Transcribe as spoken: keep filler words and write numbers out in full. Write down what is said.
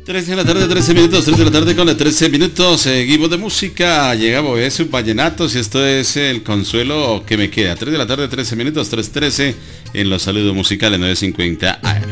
tres de la tarde, trece minutos, tres de la tarde con las trece minutos, seguimos de música, llegamos, es un vallenatos y esto es el consuelo que me queda, tres de la tarde, trece minutos, tres trece en los saludos musicales nueve cincuenta A M.